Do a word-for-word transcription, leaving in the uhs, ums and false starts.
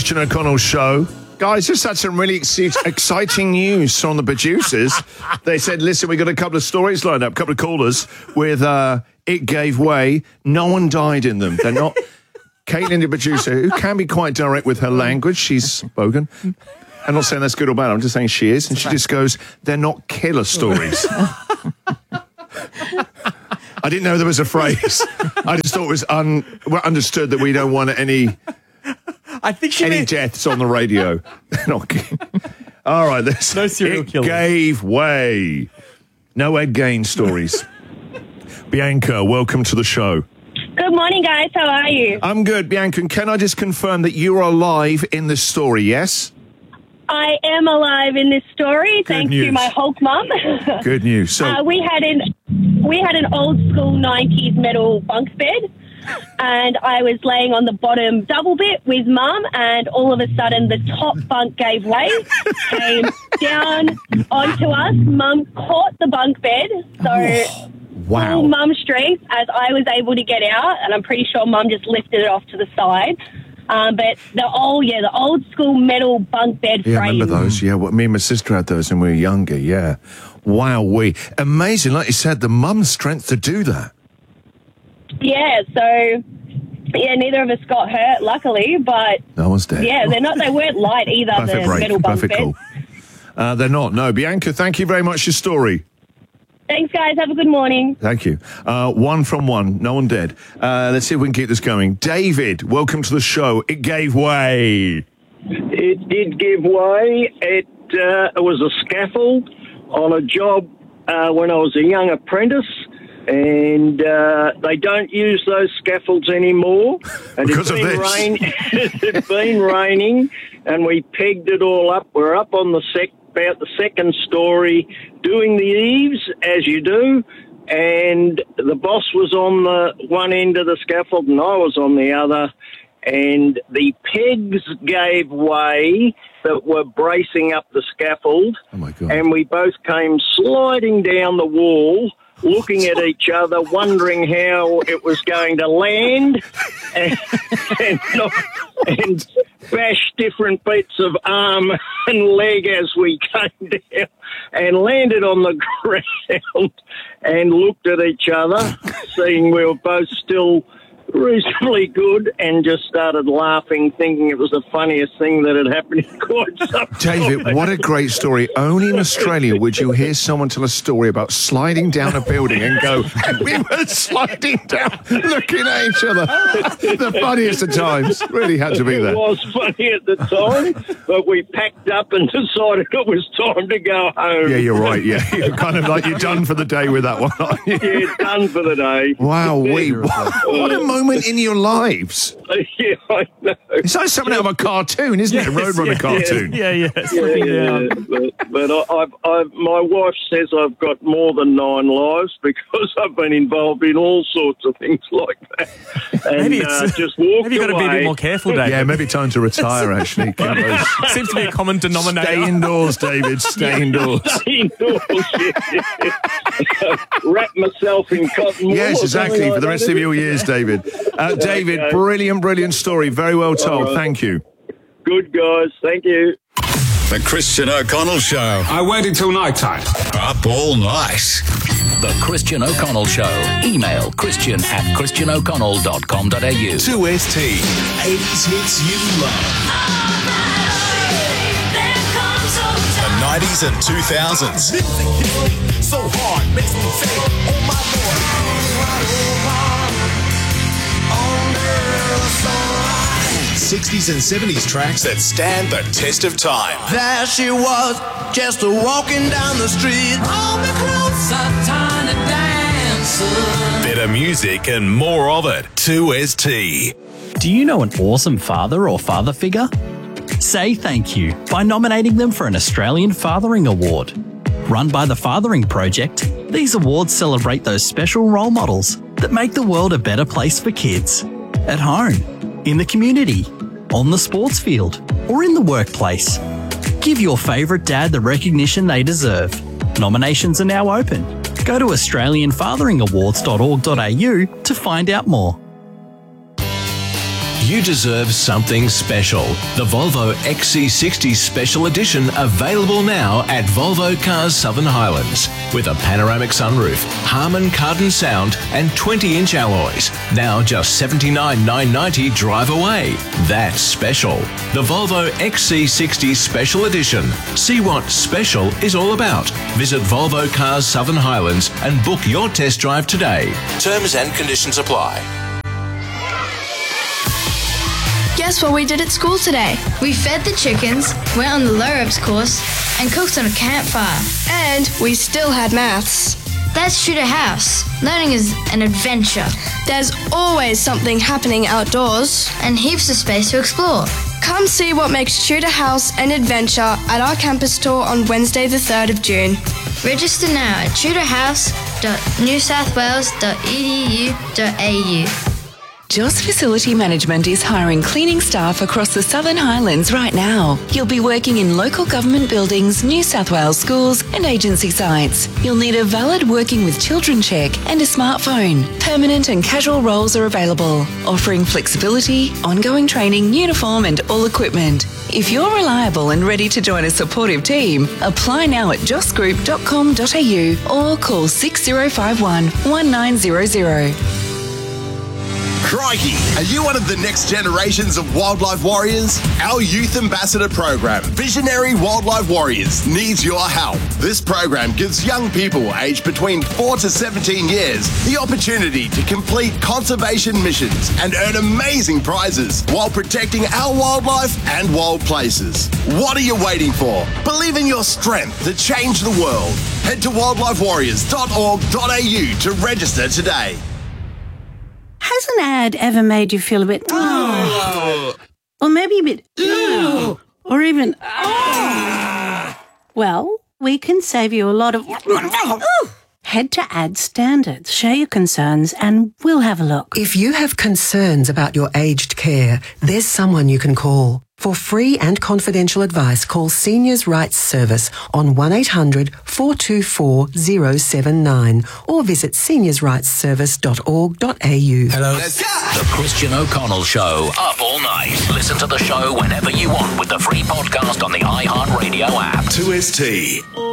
Christian O'Connell Show. Guys, just had some really ex- exciting news from the producers. They said, listen, we got a couple of stories lined up, a couple of callers with uh, It Gave Way. No one died in them. They're not... Caitlin, the producer, who can be quite direct with her language, she's spoken. I'm not saying that's good or bad, I'm just saying she is. And she just goes, they're not killer stories. I didn't know there was a phrase. I just thought it was un- well, understood that we don't want any... I think she Any meant- deaths on the radio. Not All right, this No serial It killers. Gave Way. No Ed Gain stories. Bianca, welcome to the show. Good morning, guys. How are you? I'm good, Bianca. And can I just confirm that you are alive in this story, yes? I am alive in this story, thanks news. to my Hulk mum. Good news. So, uh, we had an we had an old school nineties metal bunk bed, and I was laying on the bottom double bit with mum, and all of a sudden the top bunk gave way, came down onto us. Mum caught the bunk bed, so wow. full mum strength as I was able to get out, and I'm pretty sure mum just lifted it off to the side. Um, but the old, yeah, the old school metal bunk bed Yeah, frame. I remember those. Yeah, well, me and my sister had those when we were younger, yeah. Wow, we amazing. Like you said, the mum's strength to do that. Yeah, so yeah, neither of us got hurt, luckily, but No one's dead. yeah, they're not. They weren't light either. Perfect the break. metal bunk Perfect beds. call. Uh, they're not. No, Bianca, thank you very much for your story. Thanks, guys. Have a good morning. Thank you. Uh, one from one. No one dead. Uh, let's see if we can keep this going. David, welcome to the show. It gave way. It did give way. It, uh, it was a scaffold on a job uh, when I was a young apprentice, and uh, they don't use those scaffolds anymore. And Because of it's been this. rain- it's been raining, and we pegged it all up. We're up on the sec- about the second story doing the eaves, as you do, and the boss was on the one end of the scaffold and I was on the other, and the pegs gave way that were bracing up the scaffold. Oh, my God. And we both came sliding down the wall, looking at each other, wondering how it was going to land, and, and, not, and bash different bits of arm and leg as we came down, and landed on the ground and looked at each other, seeing we were both still reasonably good, and just started laughing, thinking it was the funniest thing that had happened in quite some time. David, what a great story. Only in Australia would you hear someone tell a story about sliding down a building and go, we were sliding down, looking at each other. The funniest of times. Really had to be there. It was funny at the time, but we packed up and decided it was time to go home. Yeah, you're right. Yeah, you're kind of like you're done for the day with that one, aren't you? Yeah, done for the day. Wow, we what, what a moment in your lives. Yeah, I know. It's like something out of a cartoon, isn't it? A Roadrunner yeah, cartoon. Yeah, yeah, slipping Yeah, down. but, but I, I've, I've, my wife says I've got more than nine lives because I've been involved in all sorts of things like that. And Maybe it's uh, just walked maybe you've got to be a away. bit more careful, David. Yeah, maybe time to retire, actually. Can't we? Seems to be a common denominator. Stay indoors, David. Stay indoors. Indoors, yeah. Wrap myself in cotton wool. Yes, or exactly. something For the like rest that. of your years, David. Uh, David, Okay. brilliant, brilliant story. Very well told. right. Thank you. Good, guys. Thank you. The Christian O'Connell Show. I waited till night time. Up all night. The Christian O'Connell Show. Email christian at christian o'connell dot com dot a u. two S T. eighties hits you love. The nineties and two thousands. So hard, makes me say, oh my Lord. sixties and seventies tracks that stand the test of time. There she was, just a walking down the street. Hold me closer, tiny dancer. Better music and more of it. two S T. Do you know an awesome father or father figure? Say thank you by nominating them for an Australian Fathering Award. Run by the Fathering Project, these awards celebrate those special role models that make the world a better place for kids. At home, in the community, on the sports field, or in the workplace. Give your favourite dad the recognition they deserve. Nominations are now open. Go to australian fathering awards dot org dot a u to find out more. You deserve something special. The Volvo X C sixty Special Edition available now at Volvo Cars Southern Highlands. With a panoramic sunroof, Harman Kardon sound and twenty inch alloys. Now just seventy-nine thousand nine hundred ninety drive away. That's special. The Volvo X C sixty Special Edition. See what special is all about. Visit Volvo Cars Southern Highlands and book your test drive today. Terms and conditions apply. Guess what we did at school today? We fed the chickens, went on the low-ropes course, and cooked on a campfire. And we still had maths. That's Tudor House. Learning is an adventure. There's always something happening outdoors. And heaps of space to explore. Come see what makes Tudor House an adventure at our campus tour on Wednesday the third of June. Register now at tudor house dot new south wales dot e d u dot a u. Joss Facility Management is hiring cleaning staff across the Southern Highlands right now. You'll be working in local government buildings, New South Wales schools and agency sites. You'll need a valid Working with Children check and a smartphone. Permanent and casual roles are available, offering flexibility, ongoing training, uniform and all equipment. If you're reliable and ready to join a supportive team, apply now at joss group dot com dot a u or call six zero five one, one nine zero zero. Crikey! Are you one of the next generations of wildlife warriors? Our youth ambassador program, Visionary Wildlife Warriors, needs your help. This program gives young people aged between four to seventeen years the opportunity to complete conservation missions and earn amazing prizes while protecting our wildlife and wild places. What are you waiting for? Believe in your strength to change the world. Head to wildlife warriors dot org dot a u to register today. Has an ad ever made you feel a bit, oh, or maybe a bit, oh, or even, oh? Well, we can save you a lot of, head to Ad Standards, share your concerns, and we'll have a look. If you have concerns about your aged care, there's someone you can call. For free and confidential advice, call Seniors Rights Service on one eight hundred, four two four, zero seven nine or visit seniors rights service dot org dot a u. Hello. The Christian O'Connell Show. Up all night. Listen to the show whenever you want with the free podcast on the iHeartRadio app. two S T.